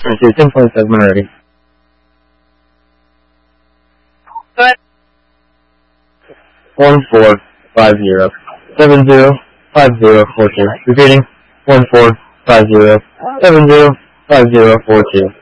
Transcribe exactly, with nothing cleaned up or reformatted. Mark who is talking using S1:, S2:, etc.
S1: Okay, ten point seven ready.
S2: Go ahead.
S1: One four five zero seven zero five zero four two. Repeating. One four five zero seven zero five zero four two.